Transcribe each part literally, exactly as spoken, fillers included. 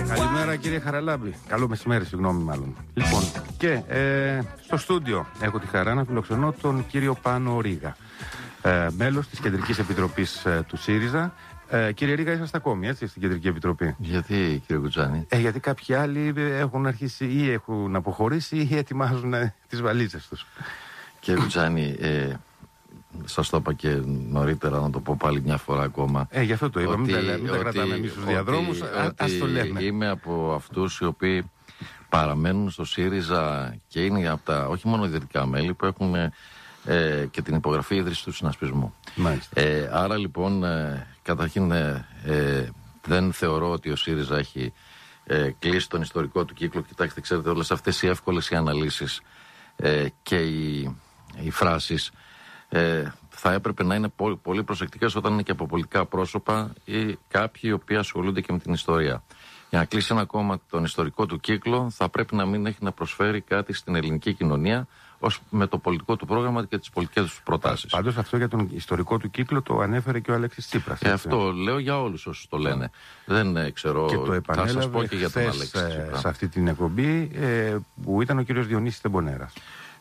Καλημέρα κύριε Χαραλάμπη. Καλό μεσημέρι, συγγνώμη μάλλον. Λοιπόν, και ε, στο στούντιο έχω τη χαρά να φιλοξενώ τον κύριο Πάνο Ρήγα, ε, μέλος της Κεντρικής Επιτροπής ε, του ΣΥΡΙΖΑ. Ε, κύριε Ρήγα, είσαστε ακόμη έτσι στην Κεντρική Επιτροπή? Γιατί, κύριε Κουτζάνη? Ε, γιατί κάποιοι άλλοι έχουν αρχίσει ή έχουν αποχωρήσει ή ετοιμάζουν ε, τις βαλίτσες τους. Κύριε Κουτζάνη, ε, σας το είπα και νωρίτερα, να το πω πάλι μια φορά ακόμα. Ε, γι' αυτό το είπα. Μην τα, μην τα κρατάμε εμείς στους διαδρόμους. Ας το λέμε. Είμαι από αυτούς οι οποίοι παραμένουν στο ΣΥΡΙΖΑ και είναι από τα όχι μόνο ιδρυτικά μέλη που έχουν ε, και την υπογραφή ίδρυση του συνασπισμού. Ε, άρα λοιπόν, ε, καταρχήν ε, ε, δεν θεωρώ ότι ο ΣΥΡΙΖΑ έχει ε, κλείσει τον ιστορικό του κύκλο. Κοιτάξτε, ξέρετε, όλες αυτές οι εύκολες οι αναλύσεις ε, και οι, οι φράσεις Ε, θα έπρεπε να είναι πολύ, πολύ προσεκτικές όταν είναι και από πολιτικά πρόσωπα ή κάποιοι οι οποίοι ασχολούνται και με την ιστορία. Για να κλείσει ένα κόμμα τον ιστορικό του κύκλο, θα πρέπει να μην έχει να προσφέρει κάτι στην ελληνική κοινωνία ως με το πολιτικό του πρόγραμμα και τις πολιτικές του προτάσεις. Πάντως αυτό για τον ιστορικό του κύκλο το ανέφερε και ο Αλέξης Τσίπρας. Και αυτό λέω για όλους όσους το λένε. Δεν ε, ξέρω, και το θα σας πω και για τον Αλέξη Τσίπρα. Σε αυτή την εκπομπή ε, που ήταν ο κύριος Διονύσης Τεμπονέρας.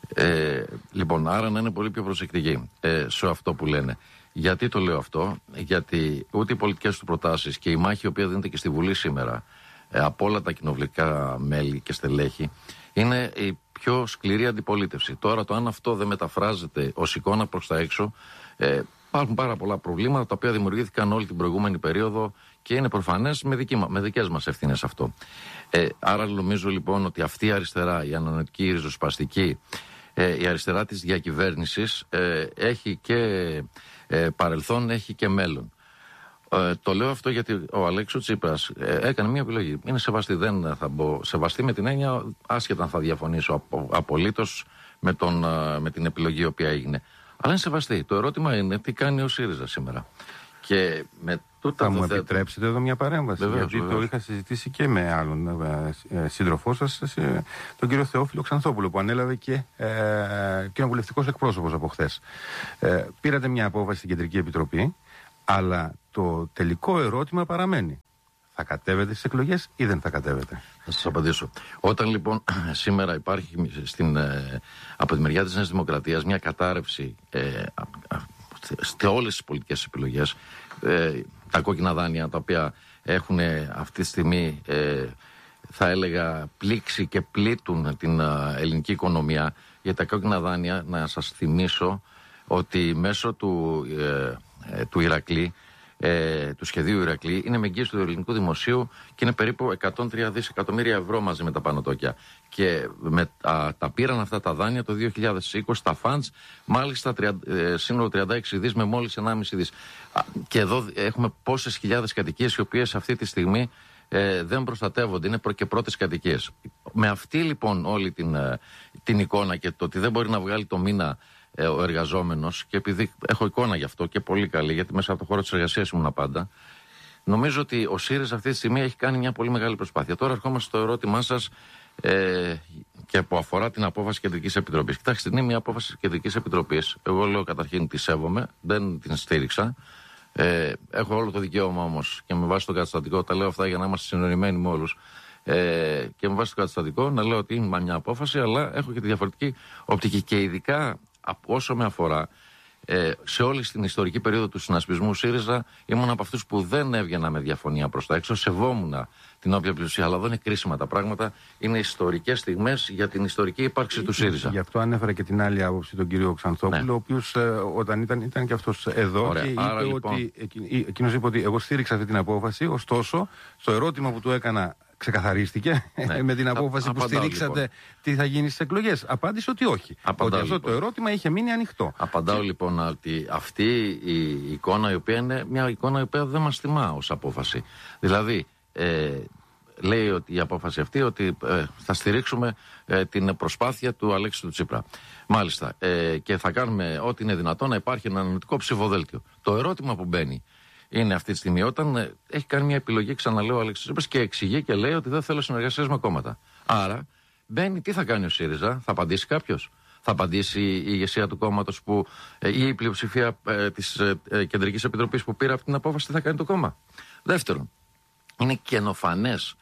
Ε, λοιπόν, άρα να είναι πολύ πιο προσεκτικοί ε, σε αυτό που λένε. Γιατί το λέω αυτό? Γιατί ούτε οι πολιτικές του προτάσεις και η μάχη η οποία δίνεται και στη Βουλή σήμερα ε, από όλα τα κοινοβουλευτικά μέλη και στελέχη είναι η πιο σκληρή αντιπολίτευση. Τώρα το αν αυτό δεν μεταφράζεται ως εικόνα προς τα έξω, ε, υπάρχουν πάρα πολλά προβλήματα τα οποία δημιουργήθηκαν όλη την προηγούμενη περίοδο και είναι προφανές με, δική, με δικές μας ευθύνες αυτό. Ε, άρα νομίζω λοιπόν ότι αυτή η αριστερά, η ανανοητική, η ριζοσπαστική, ε, η αριστερά της διακυβέρνησης ε, έχει και ε, παρελθόν, έχει και μέλλον. Ε, το λέω αυτό γιατί ο Αλέξης Τσίπρας ε, έκανε μια επιλογή. Είναι σεβαστή, δεν θα μπω σεβαστή με την έννοια, άσχετα αν θα διαφωνήσω απο, απολύτως με, τον, με την επιλογή η οποία έγινε. Αλλά είναι σεβαστή. Το ερώτημα είναι τι κάνει ο ΣΥΡΙΖΑ σήμερα. Και με τούτα θα μου θέ... επιτρέψετε εδώ μια παρέμβαση? Βεβαίως, γιατί βεβαίως. Το είχα συζητήσει και με άλλον ε, σύντροφό σας, ε, τον κύριο Θεόφιλο Ξανθόπουλο, που ανέλαβε και ε, κοινοβουλευτικός εκπρόσωπος από χθες. Ε, πήρατε μια απόφαση στην Κεντρική Επιτροπή, αλλά το τελικό ερώτημα παραμένει. Θα κατέβετε στις εκλογές ή δεν θα κατέβετε? Θα σας απαντήσω. Όταν λοιπόν σήμερα υπάρχει στην, ε, από τη μεριά της Νέας Δημοκρατίας μια κατάρρευση ε, σε όλες τις πολιτικές επιλογές, ε, τα κόκκινα δάνεια τα οποία έχουν αυτή τη στιγμή ε, θα έλεγα πλήξει και πλήττουν την ε, ελληνική οικονομία. Για τα κόκκινα δάνεια να σας θυμίσω ότι μέσω του, ε, ε, του Ηρακλή, Ε, του σχεδίου Ηρακλή, είναι με εγγύηση του ελληνικού δημοσίου και είναι περίπου εκατόν τρία δισεκατομμύρια ευρώ μαζί με τα πανωτόκια. Και με, α, τα πήραν αυτά τα δάνεια το δύο χιλιάδες είκοσι, τα funds, μάλιστα τριάντα, ε, σύνολο τριάντα έξι δις με μόλις ενάμιση δις. Α, και εδώ έχουμε πόσες χιλιάδες κατοικίες οι οποίες αυτή τη στιγμή ε, δεν προστατεύονται, είναι προ και πρώτες κατοικίες. Με αυτή λοιπόν όλη την, ε, την εικόνα και το ότι δεν μπορεί να βγάλει το μήνα ο εργαζόμενος, και επειδή έχω εικόνα γι' αυτό και πολύ καλή, γιατί μέσα από το χώρο της εργασίας ήμουν πάντα, νομίζω ότι ο ΣΥΡΙΖΑ αυτή τη στιγμή έχει κάνει μια πολύ μεγάλη προσπάθεια. Τώρα ερχόμαστε στο ερώτημά σας ε, και που αφορά την απόφαση Κεντρικής Επιτροπής. Κοιτάξτε, είναι μια απόφαση Κεντρικής Επιτροπής. Εγώ λέω καταρχήν τη σέβομαι, δεν την στήριξα. Ε, έχω όλο το δικαίωμα όμως και με βάση το καταστατικό, τα λέω αυτά για να είμαστε συνοημένοι με όλους. Ε, και με βάση το καταστατικό να λέω ότι είναι μια απόφαση, αλλά έχω και τη διαφορετική οπτική και ειδικά. Όσο με αφορά, ε, σε όλη την ιστορική περίοδο του συνασπισμού ΣΥΡΙΖΑ ήμουν από αυτούς που δεν έβγαινα με διαφωνία προς τα έξω, σεβόμουν την όποια πλειοψηφία. Αλλά εδώ είναι κρίσιμα τα πράγματα. Είναι ιστορικές στιγμές για την ιστορική ύπαρξη του ΣΥΡΙΖΑ. Γι' αυτό ανέφερα και την άλλη άποψη, τον κύριο Ξανθόπουλο, ναι. Ο οποίος ε, όταν ήταν, ήταν και αυτός εδώ. Ωραία. Και είπε άρα, λοιπόν... ότι, εκείνος είπε ότι εγώ στήριξα αυτή την απόφαση, ωστόσο, στο ερώτημα που του έκανα. Ξεκαθαρίστηκε ναι. με την απόφαση Α, που στηρίξατε λοιπόν. Τι θα γίνει στις εκλογές. Απάντησε ότι όχι. Απαντάω, ότι αυτό λοιπόν. Το ερώτημα είχε μείνει ανοιχτό. Απαντάω και... λοιπόν ότι αυτή η εικόνα η οποία είναι μια εικόνα η οποία δεν μας θυμά ως απόφαση. Δηλαδή ε, λέει ότι η απόφαση αυτή ότι ε, θα στηρίξουμε ε, την προσπάθεια του Αλέξη του Τσίπρα. Μάλιστα. Ε, και θα κάνουμε ό,τι είναι δυνατό να υπάρχει ένα αναλυτικό ψηφοδέλτιο. Το ερώτημα που μπαίνει είναι αυτή τη στιγμή όταν ε, έχει κάνει μια επιλογή, ξαναλέω, ο Αλέξης Τσίπρας και εξηγεί και λέει ότι δεν θέλω συνεργασίες με κόμματα. Άρα μπαίνει, τι θα κάνει ο ΣΥΡΙΖΑ, θα απαντήσει κάποιος? Θα απαντήσει η ηγεσία του κόμματος που, ε, ή η πλειοψηφία ε, της ε, ε, Κεντρικής Επιτροπής που πήρε αυτή την απόφαση, τι θα κάνει το κόμμα? Δεύτερον, είναι καινοφανές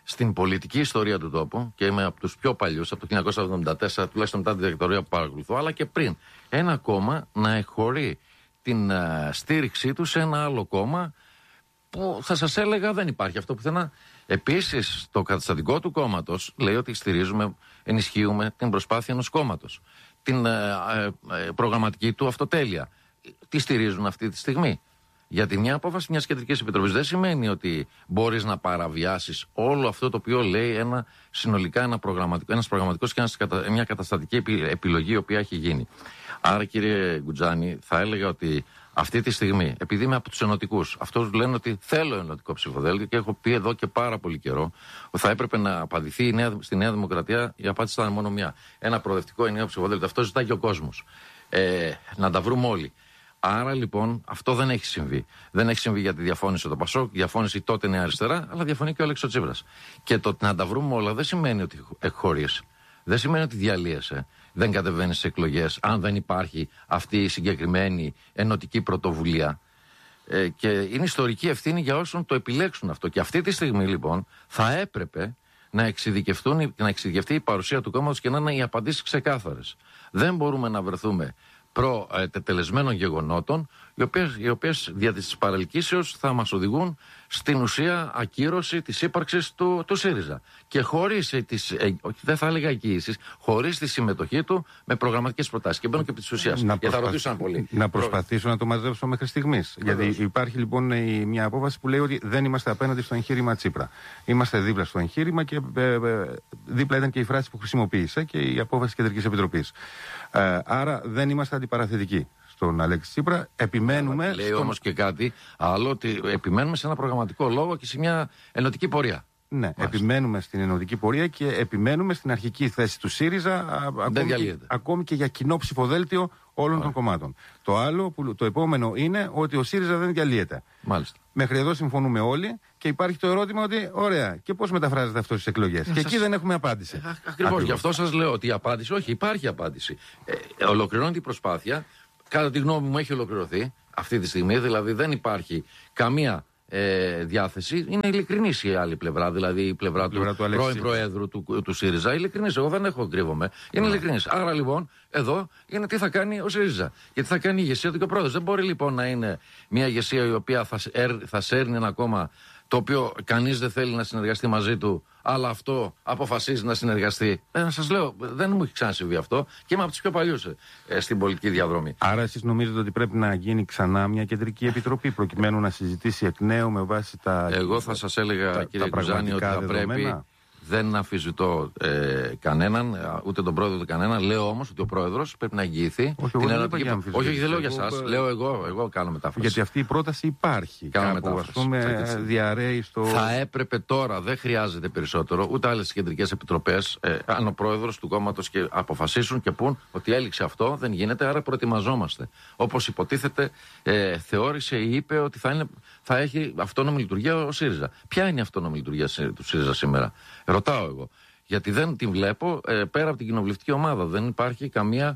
στην πολιτική ιστορία του τόπου, και είμαι από τους πιο παλιούς, από το χίλια εννιακόσια εβδομήντα τέσσερα, τουλάχιστον μετά την δικτατορία που παρακολουθώ, αλλά και πριν, ένα κόμμα να εχωρεί την uh, στήριξή του σε ένα άλλο κόμμα που θα σας έλεγα δεν υπάρχει αυτό πουθενά. Επίσης, το καταστατικό του κόμματος λέει ότι στηρίζουμε, ενισχύουμε την προσπάθεια ενός κόμματος. Την uh, uh, προγραμματική του αυτοτέλεια. Τι στηρίζουν αυτή τη στιγμή? Γιατί μια απόφαση μιας κεντρικής επιτροπής δεν σημαίνει ότι μπορείς να παραβιάσεις όλο αυτό το οποίο λέει ένα, συνολικά ένα προγραμματικό, ένας προγραμματικός και ένας, μια καταστατική επιλογή η οποία έχει γίνει. Άρα, κύριε Γκουτζάνη, θα έλεγα ότι αυτή τη στιγμή, επειδή είμαι από τους ενωτικούς, αυτούς λένε ότι θέλω ενωτικό ψηφοδέλτιο και έχω πει εδώ και πάρα πολύ καιρό ότι θα έπρεπε να απαντηθεί η νέα, στη Νέα Δημοκρατία, η απάντηση ήταν μόνο μια. Ένα προοδευτικό ενιαίο ψηφοδέλτιο. Αυτό ζητάει και ο κόσμος. Ε, να τα βρούμε όλοι. Άρα λοιπόν αυτό δεν έχει συμβεί. Δεν έχει συμβεί γιατί διαφώνησε το Πασόκ, διαφώνησε τότε Νέα Αριστερά, αλλά διαφωνεί και ο Αλέξης Τσίπρας. Και το να τα βρούμε όλα δεν σημαίνει ότι εκχωρείς. Δεν σημαίνει ότι διαλύεσαι. Δεν κατεβαίνεις σε εκλογές, αν δεν υπάρχει αυτή η συγκεκριμένη ενωτική πρωτοβουλία. Ε, και είναι ιστορική ευθύνη για όσων το επιλέξουν αυτό. Και αυτή τη στιγμή λοιπόν θα έπρεπε να, εξειδικευτούν, να εξειδικευτεί η παρουσία του κόμματος και να είναι οι απαντήσεις ξεκάθαρες. Δεν μπορούμε να βρεθούμε προ-τετελεσμένων γεγονότων, οι οποίες, οι οποίες δια της παρελκύσεως θα μας οδηγούν στην ουσία ακύρωση της ύπαρξης του, του ΣΥΡΙΖΑ. Και χωρίς τις, ε, δεν θα έλεγα εγγύησεις, χωρίς τη συμμετοχή του με προγραμματικές προτάσεις. Και μπαίνω και επί της ουσίας. Να, και προσπαθ... θα ρωτήσουν πολύ. να προσπαθήσω Προ... να το μαζέψω μέχρι στιγμής. Γιατί υπάρχει λοιπόν η, μια απόφαση που λέει ότι δεν είμαστε απέναντι στο εγχείρημα Τσίπρα. Είμαστε δίπλα στο εγχείρημα και ε, ε, δίπλα ήταν και η φράση που χρησιμοποίησε και η απόφαση της Κεντρικής Επιτροπής. Ε, άρα δεν είμαστε αντιπαραθετικοί στον Αλέξη Τσίπρα. Επιμένουμε. Λέει στον... όμως και κάτι άλλο, ότι επιμένουμε σε ένα προγραμματικό λόγο και σε μια ενωτική πορεία. Ναι, Μάλιστα. Επιμένουμε στην ενωτική πορεία και επιμένουμε στην αρχική θέση του ΣΥΡΙΖΑ, ακόμη και, ακόμη και για κοινό ψηφοδέλτιο όλων Άρα. των κομμάτων. Το άλλο, που, το επόμενο είναι ότι ο ΣΥΡΙΖΑ δεν διαλύεται. Μάλιστα. Μέχρι εδώ συμφωνούμε όλοι και υπάρχει το ερώτημα ότι, ωραία, και πώς μεταφράζεται αυτό στις εκλογές. Και σας... εκεί δεν έχουμε απάντηση. Ε, Ακριβώς, γι' αυτό σας λέω ότι η απάντηση, όχι, υπάρχει απάντηση. Ε, ολοκληρώνει την προσπάθεια, κατά τη γνώμη μου έχει ολοκληρωθεί αυτή τη στιγμή, δηλαδή δεν υπάρχει καμία ε, διάθεση. Είναι ειλικρινής η άλλη πλευρά, δηλαδή η πλευρά, η πλευρά του, του πρώην Προέδρου του, του ΣΥΡΙΖΑ. Ειλικρινής, εγώ δεν έχω κρύβομαι. Είναι yeah. ειλικρινής. Άρα λοιπόν, εδώ είναι τι θα κάνει ο ΣΥΡΙΖΑ. Γιατί θα κάνει η ηγεσία του και ο πρόεδρος. Δεν μπορεί λοιπόν να είναι μια ηγεσία η οποία θα, θα σέρνει ένα κόμμα το οποίο κανείς δεν θέλει να συνεργαστεί μαζί του, αλλά αυτό αποφασίζει να συνεργαστεί. Ε, να σας λέω, δεν μου έχει ξανασυμβεί αυτό και είμαι από τους πιο παλιούς ε, στην πολιτική διαδρομή. Άρα εσείς νομίζετε ότι πρέπει να γίνει ξανά μια κεντρική επιτροπή προκειμένου να συζητήσει εκ νέου με βάση τα... Εγώ θα σας έλεγα, τα, κύριε Κουζάνη, ότι θα δεδομένα. πρέπει... Δεν αμφισβητώ ε, κανέναν, ούτε τον πρόεδρο του κανέναν. Λέω όμως ότι ο πρόεδρος πρέπει να εγγυηθεί όχι, την ερωτική. Όχι, όχι, δεν λέω για εσάς. Λέω εγώ, εγώ κάνω μετάφραση. Γιατί αυτή η πρόταση υπάρχει. Κάνω κάπου, μετάφραση. Ας πούμε, διαρρέει στο... Θα έπρεπε τώρα, δεν χρειάζεται περισσότερο, ούτε άλλες κεντρικές επιτροπές, ε, αν ο πρόεδρος του κόμματος και αποφασίσουν και πούν ότι έληξε αυτό, δεν γίνεται, άρα προετοιμαζόμαστε. Όπως υποτίθεται, ε, θεώρησε ή είπε ότι θα, είναι, θα έχει αυτόνομη λειτουργία ο ΣΥΡΙΖΑ. Ποια είναι η αυτόνομη λειτουργία του ΣΥΡΙΖΑ σήμερα? Ρωτάω εγώ. Γιατί δεν την βλέπω ε, πέρα από την κοινοβουλευτική ομάδα. Δεν υπάρχει καμία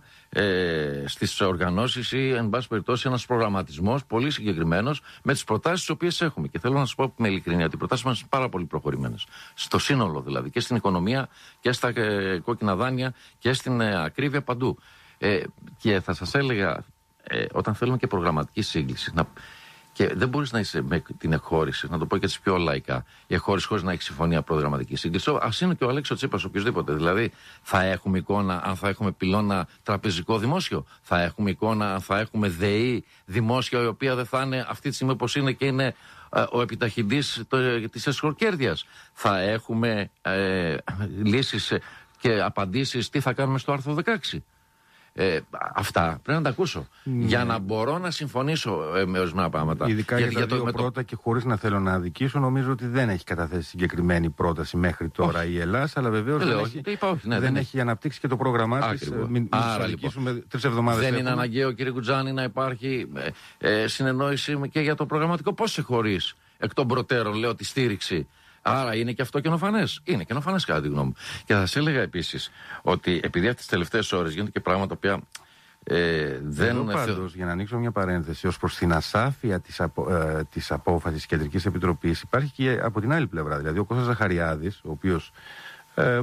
ε, στις οργανώσεις ή, εν πάση περιπτώσει, ένας προγραμματισμός πολύ συγκεκριμένος με τις προτάσεις τις οποίες έχουμε. Και θέλω να σας πω με ειλικρίνεια ότι οι προτάσεις μας είναι πάρα πολύ προχωρημένες. Στο σύνολο δηλαδή. Και στην οικονομία και στα ε, κόκκινα δάνεια και στην ε, ακρίβεια παντού. Ε, και θα σας έλεγα, ε, όταν θέλουμε και προγραμματική σύγκληση, να. Και δεν μπορείς να είσαι με την εκχώρηση, να το πω και έτσι πιο λαϊκά, η εκχώρηση χωρίς να έχει συμφωνία προγραμματική σύγκληση. Ας είναι και ο Αλέξης Τσίπρας, οποιοδήποτε. Δηλαδή, θα έχουμε εικόνα αν θα έχουμε πυλώνα τραπεζικό δημόσιο, θα έχουμε εικόνα αν θα έχουμε ΔΕΗ δημόσια, η οποία δεν θα είναι αυτή τη στιγμή όπως είναι και είναι ε, ο επιταχυντής της εσχροκέρδειας. Θα έχουμε ε, λύσεις και απαντήσεις τι θα κάνουμε στο άρθρο δεκαέξι. Ε, αυτά πρέπει να τα ακούσω. Ναι. Για να μπορώ να συμφωνήσω ε, με ορισμένα πράγματα. Ειδικά για, για, για τα δύο πρώτα, το... και χωρίς να θέλω να αδικήσω, νομίζω ότι δεν έχει καταθέσει συγκεκριμένη πρόταση μέχρι τώρα όχι. η Ελλάδα, αλλά βεβαίως δεν, έχει, είπα, όχι, ναι, δεν, δεν έχει αναπτύξει και το πρόγραμμά της. Μην αδικήσουμε λοιπόν, τρεις εβδομάδες. Δεν έχουμε. είναι αναγκαίο, κύριε Κουτζάνη, να υπάρχει ε, ε, συνεννόηση και για το προγραμματικό. Πώς σε χωρίς εκ των προτέρων, λέω, τη στήριξη. Άρα είναι και αυτό καινοφανές. Είναι καινοφανές κατά τη γνώμη μου. Και θα σας έλεγα επίσης ότι επειδή αυτές τις τελευταίες ώρες γίνονται και πράγματα που Ε, δεν Εδώ πάντως, για να ανοίξω μια παρένθεση, ως προς την ασάφεια της, απο, ε, της απόφασης της Κεντρικής Επιτροπής, υπάρχει και από την άλλη πλευρά. Δηλαδή, ο Κώστας Ζαχαριάδης, ο οποίος ε, ε,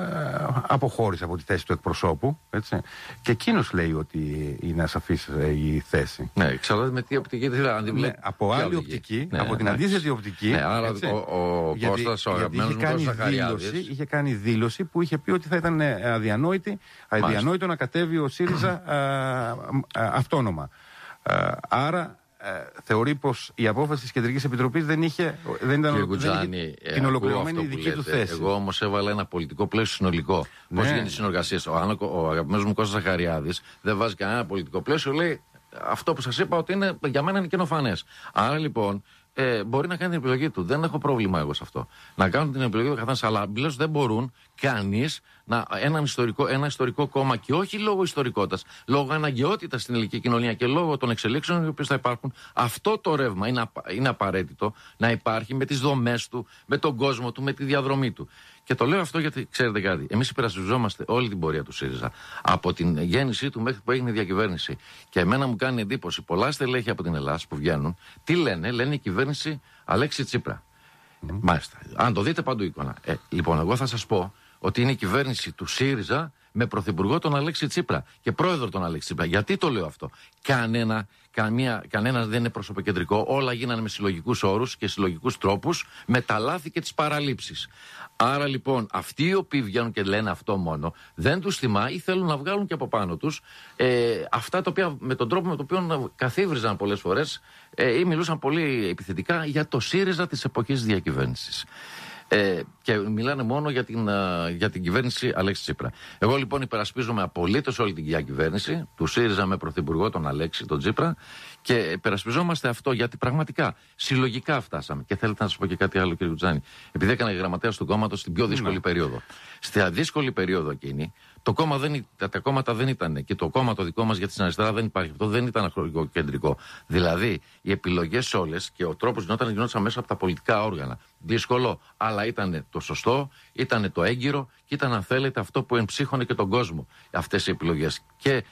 αποχώρησε από τη θέση του εκπροσώπου, έτσι, και εκείνος λέει ότι είναι ασαφής ε, η θέση. Ναι, εξαρτάται με τι οπτική δηλαδή. Ναι, από άλλη οπτική, ναι, από την αντίθετη οπτική. Ναι, άρα έτσι, ο, ο γιατί, Κώστας, ο αγαπημένος μου Κώστας Ζαχαριάδης, είχε κάνει δήλωση που είχε πει ότι θα ήταν αδιανόητη, αδιανόητο να κατέβει ο ΣΥΡΙΖΑ α, α, α, αυτόνομα. Α, άρα ε, θεωρεί πως η απόφαση της Κεντρικής Επιτροπής δεν είχε, δεν ήταν Κουτζάνη, δεν την ολοκληρωμένη δική λέτε, του θέση. Εγώ όμως έβαλα ένα πολιτικό πλαίσιο συνολικό. Ναι. Πώς γίνεται η συνεργασία. Ο, ο αγαπημένος μου Κώστας Ζαχαριάδης δεν βάζει κανένα πολιτικό πλαίσιο. Λέει αυτό που σας είπα ότι είναι, για μένα είναι καινοφανές. Άρα λοιπόν ε, μπορεί να κάνει την επιλογή του. Δεν έχω πρόβλημα εγώ σε αυτό. Να κάνουν την επιλογή του καθένας. Αλλά μπλέως δεν μπορούν κανείς να, ένα, ιστορικό, ένα ιστορικό κόμμα, και όχι λόγω ιστορικότητας, λόγω αναγκαιότητας στην ελληνική κοινωνία και λόγω των εξελίξεων οι οποίες θα υπάρχουν, αυτό το ρεύμα είναι, είναι απαραίτητο να υπάρχει με τις δομές του, με τον κόσμο του, με τη διαδρομή του. Και το λέω αυτό γιατί ξέρετε κάτι. Εμείς υπερασπιζόμαστε όλη την πορεία του ΣΥΡΙΖΑ. Από την γέννησή του μέχρι που έγινε η διακυβέρνηση. Και εμένα μου κάνει εντύπωση πολλά στελέχη από την Ελλάδα που βγαίνουν. Τι λένε, λένε η κυβέρνηση Αλέξη Τσίπρα. Mm. Ε, μάλιστα. Αν το δείτε παντού εικόνα. Ε, λοιπόν, εγώ θα σας πω ότι είναι η κυβέρνηση του ΣΥΡΙΖΑ με πρωθυπουργό τον Αλέξη Τσίπρα και πρόεδρο τον Αλέξη Τσίπρα. Γιατί το λέω αυτό? Κανένα, καμία, κανένα δεν είναι προσωποκεντρικό. Όλα γίνανε με συλλογικούς όρους και συλλογικούς τρόπους, με τα λάθη και τις παραλήψεις. Άρα λοιπόν αυτοί οι οποίοι βγαίνουν και λένε αυτό μόνο, δεν τους θυμά ή θέλουν να βγάλουν και από πάνω τους ε, αυτά τα οποία με τον τρόπο με τον οποίο καθίβριζαν πολλές φορές ε, ή μιλούσαν πολύ επιθετικά για το ΣΥΡΙΖΑ της εποχής διακυβέρνησης. Ε, και μιλάνε μόνο για την, uh, για την κυβέρνηση Αλέξη Τσίπρα. Εγώ λοιπόν υπερασπίζομαι απολύτως όλη την διακυβέρνηση του ΣΥΡΙΖΑ με πρωθυπουργό τον Αλέξη, τον Τσίπρα, και υπερασπιζόμαστε αυτό γιατί πραγματικά συλλογικά φτάσαμε. Και θέλετε να σας πω και κάτι άλλο, κύριε Κουτζάνη. Επειδή έκανα γραμματέας του κόμματος στην πιο δύσκολη mm. περίοδο. Στη δύσκολη περίοδο εκείνη, το κόμμα δεν, τα, τα κόμματα δεν ήταν, και το κόμμα το δικό μας για την αριστερά δεν υπάρχει. Αυτό δεν ήταν κεντρικό. Δηλαδή, οι επιλογές όλες και ο τρόπος γινόταν γινόταν μέσα από τα πολιτικά όργανα. Δύσκολο, αλλά ήταν το σωστό, ήταν το έγκυρο και ήταν, αν θέλετε, αυτό που εμψύχωνε και τον κόσμο. Αυτές οι επιλογές. Και,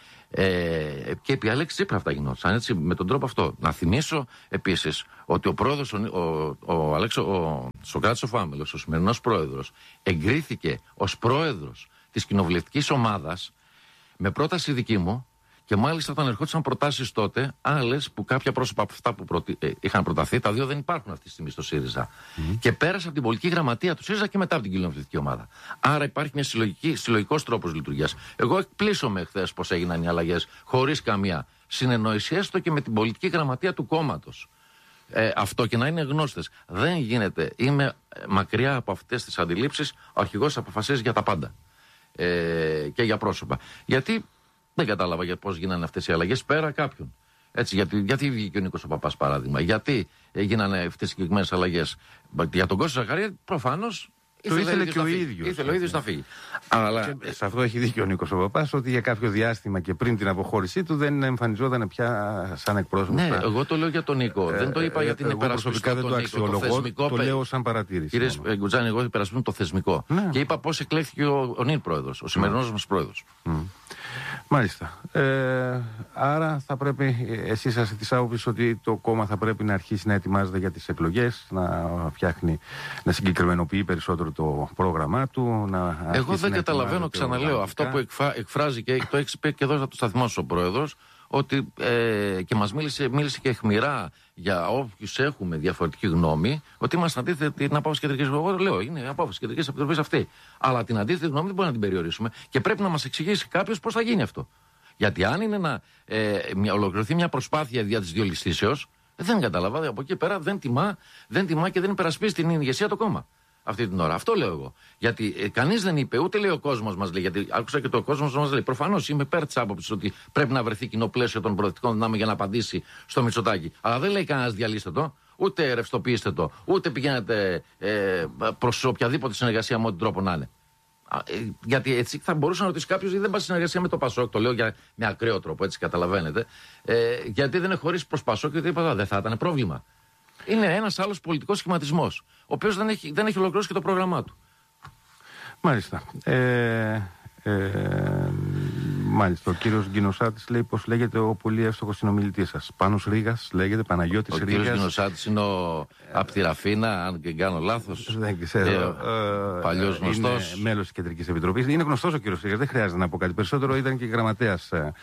ε, και επί Αλέξη Τσίπρα αυτά γινόταν. Έτσι, με τον τρόπο αυτό. Να θυμίσω επίσης ότι ο πρόεδρος, ο, ο, ο, Αλέξο, ο Σωκράτης ο Φάμελος, ο σημερινός πρόεδρος, εγκρίθηκε ως πρόεδρος της κοινοβουλευτικής ομάδας με πρόταση δική μου, και μάλιστα όταν ερχόντουσαν προτάσεις τότε, άλλες που κάποια πρόσωπα από αυτά που προτι... ε, είχαν προταθεί, τα δύο δεν υπάρχουν αυτή τη στιγμή στο ΣΥΡΙΖΑ. Mm-hmm. Και πέρασε από την πολιτική γραμματεία του ΣΥΡΙΖΑ και μετά από την κοινοβουλευτική ομάδα. Άρα υπάρχει μια συλλογικός τρόπος λειτουργίας. Εγώ εκπλήσωμαι χθες πως έγιναν οι αλλαγές χωρίς καμία συνεννόηση, έστω και με την πολιτική γραμματεία του κόμματος. Ε, αυτό και να είναι γνώστες. Δεν γίνεται. Είμαι μακριά από αυτές τις αντιλήψεις. Ο αρχηγός αποφασίζει για τα πάντα. Ε, και για πρόσωπα. Γιατί δεν κατάλαβα για πώς γίνανε αυτές οι αλλαγές πέρα κάποιον. Έτσι, γιατί, γιατί βγήκε ο Νίκος ο Παπάς παράδειγμα. Γιατί γίνανε αυτές οι συγκεκριμένες αλλαγές. Για τον Κώστα Ζαχαρία προφανώς. Το ήθελε, ήθελε και ο ίδιος. Ήθελε ο ίδιος να φύγει. Αλλά... σε αυτό έχει δίκιο ο Νίκος ο Παπάς, ότι για κάποιο διάστημα και πριν την αποχώρησή του δεν εμφανιζόταν πια σαν εκπρόσωπος. Ναι, στα... εγώ το λέω για τον Νίκο. Ε, δεν το είπα ε, για την υπερασπιστή. Δεν το αξιολογώ. Το, το λέω σαν παρατήρηση. Κύριε Γκουτζάνη, εγώ υπερασπίζομαι το θεσμικό. Ναι. Και είπα πώς εκλέχθηκε ο, ο νυν πρόεδρος, ο σημερινός mm. μας πρόεδρος. Mm. Μάλιστα. Ε, άρα θα πρέπει, εσείς είσαστε της άποψης ότι το κόμμα θα πρέπει να αρχίσει να ετοιμάζεται για τις εκλογές, να φτιάχνει, να συγκεκριμενοποιεί περισσότερο το πρόγραμμά του. Να Εγώ δεν καταλαβαίνω, ξαναλέω, αυτό που εκφα, εκφράζει και το έχει πει και εδώ θα το σταθμώσει ο πρόεδρος, ότι ε, και μας μίλησε, μίλησε και αιχμηρά για όποιους έχουμε διαφορετική γνώμη, ότι είμαστε αντίθετοι την απόφαση κεντρικής επιτροπής. Εγώ λέω, είναι η απόφαση κεντρικής επιτροπής αυτή. Αλλά την αντίθετη γνώμη δεν μπορούμε να την περιορίσουμε και πρέπει να μας εξηγήσει κάποιος πώς θα γίνει αυτό. Γιατί αν είναι να ε, μια, ολοκληρωθεί μια προσπάθεια δια της διολυστήσεως, δεν καταλαβαίνω. Από εκεί πέρα δεν τιμά, δεν τιμά και δεν υπερασπίζει την ηγεσία το κόμμα. Αυτή την ώρα. Αυτό λέω εγώ. Γιατί ε, κανείς δεν είπε, ούτε λέει ο κόσμος μας λέει. Γιατί άκουσα και το κόσμος μας λέει. Προφανώς είμαι υπέρ της άποψης ότι πρέπει να βρεθεί κοινό πλαίσιο των προοδευτικών δυνάμεων για να απαντήσει στο Μητσοτάκη. Αλλά δεν λέει κανένας διαλύστε το, ούτε ρευστοποιήστε το, ούτε πηγαίνετε ε, προς οποιαδήποτε συνεργασία με ό,τι τρόπο να είναι. Ε, γιατί έτσι θα μπορούσε να ρωτήσει κάποιος, δεν πάει στη συνεργασία με το Πασόκ. Το λέω για, με ακραίο τρόπο, έτσι καταλαβαίνετε. Ε, γιατί δεν είναι χωρίς προς Πασόκ, γιατί είπα, δεν θα ήταν πρόβλημα. Είναι ένας άλλος πολιτικός σχηματισμός, ο οποίος δεν έχει, δεν έχει ολοκληρώσει και το πρόγραμμά του. Μάλιστα. Ε, ε, Μάλιστα. Ο κύριος Γκινοσάτης λέει πώς λέγεται ο πολύ εύστοχος συνομιλητής σας. Πάνος Ρήγας λέγεται, Παναγιώτης Ρήγας. Ο κύριος Γκινοσάτης είναι ο... από τη Ραφίνα, αν και κάνω λάθος. Δεν ξέρω. Ε, παλιός γνωστός. Είναι μέλος της Κεντρικής Επιτροπής. Είναι γνωστός ο κύριος Ρήγας, δεν χρειάζεται να πω κάτι περισσότερο. Ήταν και γραμματέας. Ε,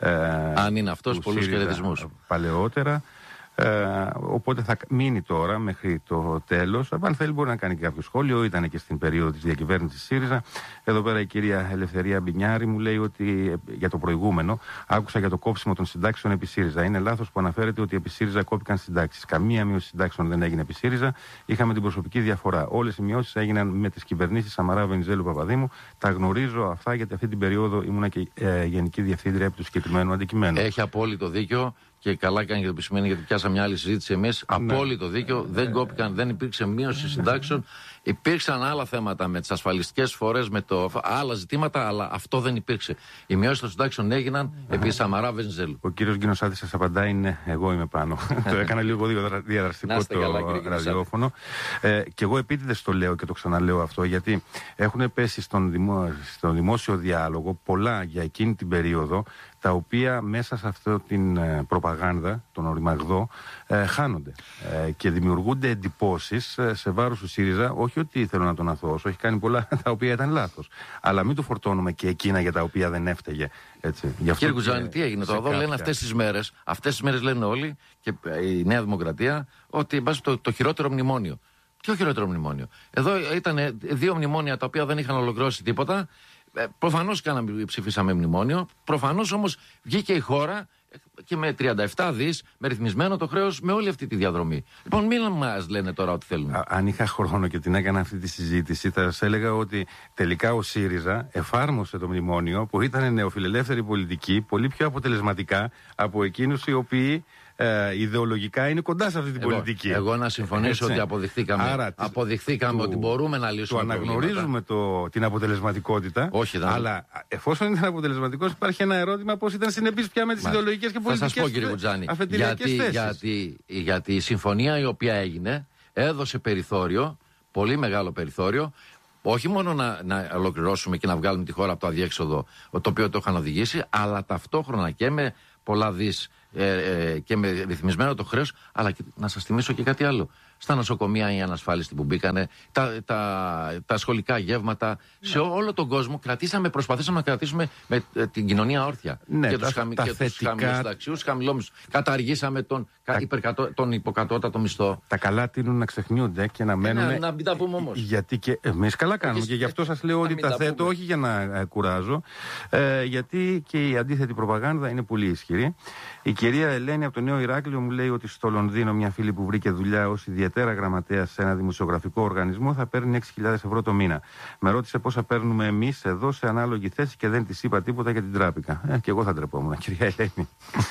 αν είναι αυτός, πολλούς χαιρετισμούς. Παλαιότερα. Ε, οπότε θα μείνει τώρα μέχρι το τέλος. Αν θέλει μπορεί να κάνει και κάποιο σχόλιο. Ήταν και στην περίοδο της διακυβέρνησης ΣΥΡΙΖΑ. Εδώ πέρα η κυρία Ελευθερία Μπινιάρη μου λέει ότι για το προηγούμενο άκουσα για το κόψιμο των συντάξεων επί ΣΥΡΙΖΑ. Είναι λάθος που αναφέρεται ότι επί ΣΥΡΙΖΑ κόπηκαν συντάξεις. Καμία μείωση συντάξεων δεν έγινε επί ΣΥΡΙΖΑ. Είχαμε την προσωπική διαφορά. Όλες οι μειώσεις έγιναν με τις κυβερνήσεις Σαμαρά, Βενιζέλου, Παπαδήμου. Τα γνωρίζω αυτά γιατί αυτή την περίοδο ήμουνα και ε, γενική διευθύντρια επί του συγκεκριμένου αντικειμένου. Έχει απόλυτο δίκιο. Και καλά κάνει και το επισημαίνει, γιατί πιάσαμε μια άλλη συζήτηση εμείς. Ναι. Απόλυτο δίκιο. Δεν κόπηκαν, δεν υπήρξε μείωση συντάξεων. Υπήρξαν άλλα θέματα με τις ασφαλιστικές φορές, με το, άλλα ζητήματα, αλλά αυτό δεν υπήρξε. Οι μειώσεις των συντάξεων έγιναν επί Σαμαρά, Βενιζέλου. Ο κύριος Γκινοσάτης σας απαντάει, ναι, εγώ είμαι πάνω. Το έκανα λίγο διαδραστικό το ραδιόφωνο. Ε, και εγώ επίτηδες το λέω και το ξαναλέω αυτό, γιατί έχουν πέσει στον, δημο, στον δημόσιο διάλογο πολλά για εκείνη την περίοδο, τα οποία μέσα σε αυτή την ε, προπαγάνδα, τον οριμαγδό, ε, χάνονται. Ε, και δημιουργούνται εντυπώσεις ε, σε βάρος του ΣΥΡΙΖΑ, όχι ότι θέλω να τον αθώσω, έχει κάνει πολλά τα οποία ήταν λάθος. Αλλά μην του φορτώνουμε και εκείνα για τα οποία δεν έφταιγε. Έτσι. Κύριε Κουτζάνη, τι έγινε τώρα? Εδώ κάποια... λένε αυτές τις μέρες, αυτές τις μέρες λένε όλοι, και η Νέα Δημοκρατία, ότι το, το χειρότερο μνημόνιο. Ποιο χειρότερο μνημόνιο? Εδώ ήταν δύο μνημόνια τα οποία δεν είχαν ολοκληρώσει τίποτα. Ε, προφανώς κάναμε, ψηφίσαμε μνημόνιο. Προφανώς όμως βγήκε η χώρα και με τριάντα επτά δις, με ρυθμισμένο το χρέος, με όλη αυτή τη διαδρομή. Λοιπόν, μην μας λένε τώρα ό,τι θέλουν. Α, αν είχα χρόνο και την έκανα αυτή τη συζήτηση, θα σας έλεγα ότι τελικά ο ΣΥΡΙΖΑ εφάρμοσε το μνημόνιο που ήταν νεοφιλελεύθερη πολιτική, πολύ πιο αποτελεσματικά από εκείνους οι οποίοι ε, ιδεολογικά είναι κοντά σε αυτή την εγώ, πολιτική. Εγώ να συμφωνήσω Έτσι. ότι αποδειχθήκαμε, Άρα, αποδειχθήκαμε του, ότι μπορούμε να λύσουμε το αναγνωρίζουμε το, την αποτελεσματικότητα. Όχι, δεν. Αλλά εφόσον ήταν αποτελεσματικός, υπάρχει ένα ερώτημα πώς ήταν συνεπής πια με τις ιδεολογικές και πολιτικές. Θα σας πω, κύριε Κουτζάνη, γιατί, γιατί, γιατί η συμφωνία η οποία έγινε έδωσε περιθώριο, πολύ μεγάλο περιθώριο, όχι μόνο να, να ολοκληρώσουμε και να βγάλουμε τη χώρα από το αδιέξοδο, το οποίο το είχαν οδηγήσει, αλλά ταυτόχρονα και με πολλά δις ε, ε, και με ρυθμισμένο το χρέος, αλλά και, να σας θυμίσω και κάτι άλλο. Στα νοσοκομεία οι ανασφάλιστοι που μπήκανε, τα, τα, τα σχολικά γεύματα, ναι. σε όλο τον κόσμο κρατήσαμε, προσπαθήσαμε να κρατήσουμε με, ε, την κοινωνία όρθια. Ναι, και τα, τους, χαμη, τα και τους χαμηλούς συνταξιούς, χαμηλόμισους. Καταργήσαμε τον, τα, υπερκατώ, τον υποκατώτατο μισθό. Τα καλά τείνουν να ξεχνιούνται και να μένουν. Να, να μην τα πούμε όμως. Γιατί και εμείς καλά κάνουμε. Και, και γι' αυτό σας λέω ότι τα, τα θέτω πούμε. όχι για να ε, κουράζω. Ε, γιατί και η αντίθετη προπαγάνδα είναι πολύ ισχυρή. Η κυρία Ελένη από το Νέο Ηράκλειο μου λέει ότι στο Λονδίνο μια φίλη που βρήκε δουλειά ως ιδιαίτερα γραμματέας σε ένα δημοσιογραφικό οργανισμό θα παίρνει έξι χιλιάδες ευρώ το μήνα. Με ρώτησε πόσα παίρνουμε εμείς εδώ σε ανάλογη θέση και δεν της είπα τίποτα για την τράπηκα. Ε, και εγώ θα ντρεπόμουν, κυρία Ελένη.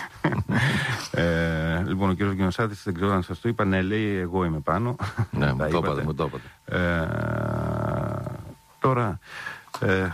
ε, λοιπόν, ο κύριος Γκινοσάτης, δεν ξέρω αν σας το είπα, ναι, λέει, εγώ είμαι πάνω. Ναι, μου το είπατε, μου το είπατε. Ε, τώρα, ε, ε,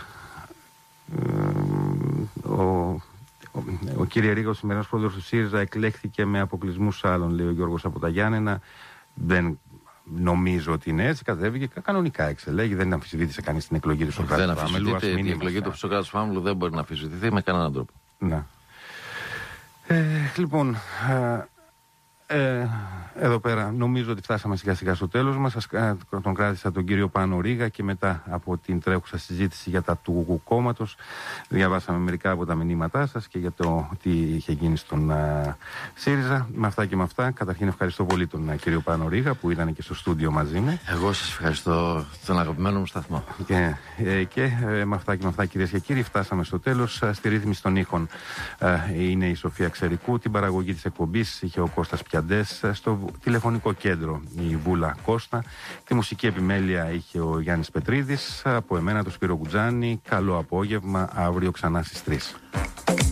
ο Ο κύριε Ρήγα, ο σημερινός πρόεδρος του ΣΥΡΙΖΑ, εκλέχθηκε με αποκλεισμούς άλλων, λέει ο Γιώργος από τα Γιάννενα. Δεν νομίζω ότι είναι έτσι. Κατέβηκε κανονικά, εξελέγει. Δεν αμφισβήτησε κανείς την εκλογή του Σοκράτη Παμέλου. Η εκλογή του Σοκράτη Παμέλου δεν μπορεί να αμφισβητηθεί με κανέναν τρόπο. Να. Ε, λοιπόν. Ε, Ε, εδώ πέρα νομίζω ότι φτάσαμε σιγά σιγά στο τέλος μας. Σας, τον κράτησα τον κύριο Πάνο Ρήγα και μετά από την τρέχουσα συζήτηση για τα του κόμματος διαβάσαμε μερικά από τα μηνύματά σας και για το τι είχε γίνει στον uh, ΣΥΡΙΖΑ. Με αυτά και με αυτά, καταρχήν ευχαριστώ πολύ τον uh, κύριο Πάνο Ρήγα που ήταν και στο στούντιο μαζί μου. Εγώ σας ευχαριστώ, τον αγαπημένο μου σταθμό. Και, ε, και ε, με αυτά και με αυτά, κυρίες και κύριοι, φτάσαμε στο τέλος. Στη ρύθμιση των ήχων uh, είναι η Σοφία Ξερικού, την παραγωγή της εκπομπής είχε ο Κώστας Πιαντές, στο τηλεφωνικό κέντρο η Βούλα Κώστα, τη μουσική επιμέλεια είχε ο Γιάννης Πετρίδης, από εμένα το Σπύρο Κουτζάνη. Καλό απόγευμα, αύριο ξανά στις τρεις.